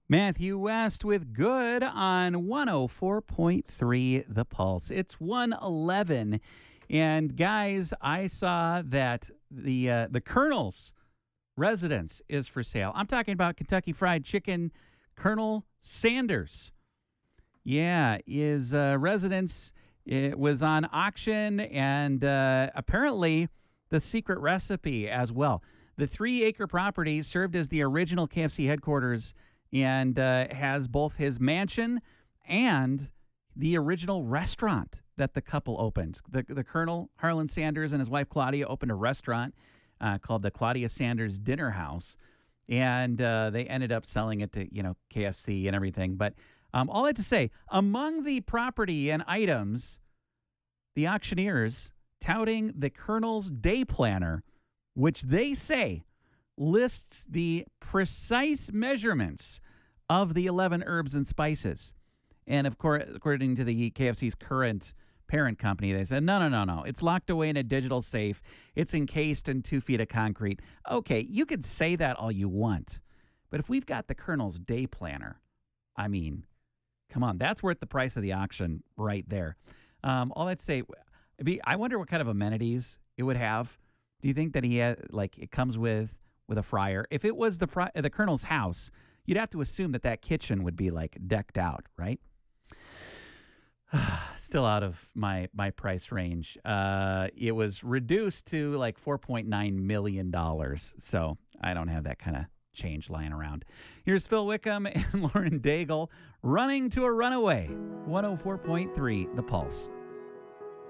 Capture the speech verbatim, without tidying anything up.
Matthew West with Good on one oh four point three The Pulse. It's one eleven. And guys, I saw that the uh, the Colonel's residence is for sale. I'm talking about Kentucky Fried Chicken Colonel Sanders. Yeah, his uh, residence it was on auction, and uh, apparently the secret recipe as well. The three-acre property served as the original K F C headquarters and uh, has both his mansion and the original restaurant that the couple opened. The, the Colonel, Harlan Sanders, and his wife Claudia opened a restaurant uh, called the Claudia Sanders Dinner House, and uh, they ended up selling it to, you know, K F C and everything. But um, all that to say, among the property and items, the auctioneers touting the Colonel's day planner, which they say lists the precise measurements of the eleven herbs and spices. And of course, according to the K F C's current parent company, they said, no, no, no, no. It's locked away in a digital safe. It's encased in two feet of concrete. Okay, you could say that all you want. But if we've got the Colonel's day planner, I mean, come on, that's worth the price of the auction right there. Um, all that to say, it'd be, I wonder what kind of amenities it would have. Do you think that he had, like, it comes with with a fryer? If it was the fry, the Colonel's house, you'd have to assume that that kitchen would be, like, decked out, right? Still out of my my price range. Uh, it was reduced to like four point nine million dollars. So I don't have that kind of change lying around. Here's Phil Wickham and Lauren Daigle running to a runaway. one oh four point three The Pulse.